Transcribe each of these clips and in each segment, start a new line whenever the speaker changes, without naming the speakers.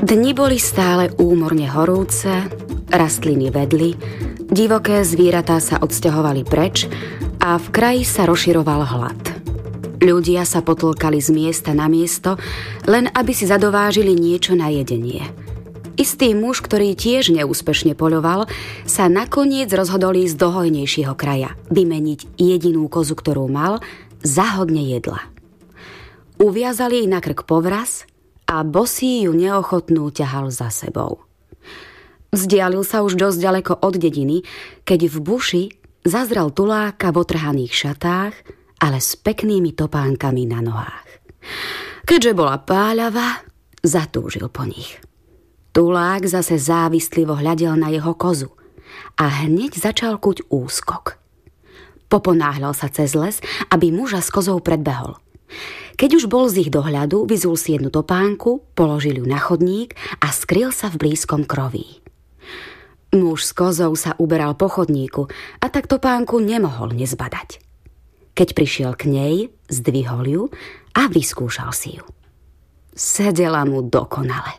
Dni boli stále úmorne horúce, rastliny vedli, divoké zvieratá sa odsťahovali preč a v kraji sa rozširoval hlad. Ľudia sa potlkali z miesta na miesto, len aby si zadovážili niečo na jedenie. Istý muž, ktorý tiež neúspešne poľoval, sa nakoniec rozhodol ísť do hojnejšieho kraja, vymeniť jedinú kozu, ktorú mal, za hodne jedla. Uviazali jej na krk povraz a bosý ju neochotnú ťahal za sebou. Vzdialil sa už dosť ďaleko od dediny, keď v buši zazrel tuláka v otrhaných šatách, ale s peknými topánkami na nohách. Keďže bola páľava, zatúžil po nich. Tulák zase závislivo hľadel na jeho kozu a hneď začal kuť úskok. Poponáhľal sa cez les, aby muža s kozou predbehol. Keď už bol z ich dohľadu, vyzul si jednu topánku, položil ju na chodník a skryl sa v blízkom kroví. Muž s kozou sa uberal po chodníku a tak topánku nemohol nezbadať. Keď prišiel k nej, zdvihol ju a vyskúšal si ju. Sedela mu dokonale.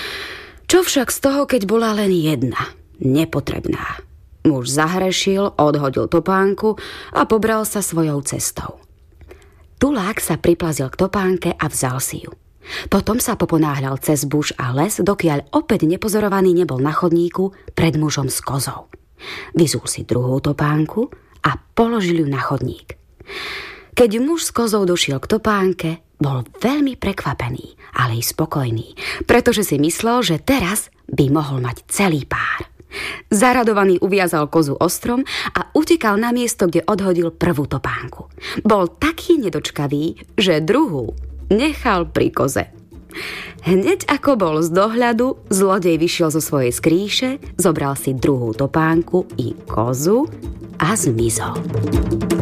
Čo však z toho, keď bola len jedna, nepotrebná? Muž zahrešil, odhodil topánku a pobral sa svojou cestou. Tulák sa priplazil k topánke a vzal si ju. Potom sa poponáhľal cez buš a les, dokiaľ opäť nepozorovaný nebol na chodníku pred mužom s kozou. Vyzul si druhú topánku a položil ju na chodník. Keď muž s kozou došiel k topánke, bol veľmi prekvapený, ale i spokojný, pretože si myslel, že teraz by mohol mať celý pár. Zaradovaný uviazal kozu ostrom a utekal na miesto, kde odhodil prvú topánku. Bol taký nedočkavý, že druhú nechal pri koze. Hneď ako bol z dohľadu, zlodej vyšiel zo svojej skrýše, zobral si druhú topánku i kozu a zmizol.